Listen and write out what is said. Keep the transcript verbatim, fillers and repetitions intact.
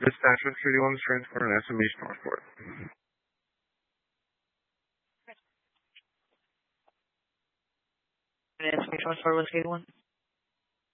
Dispatch one thirty-one is transport and S M H Northport. S M H Northport one thirty-one.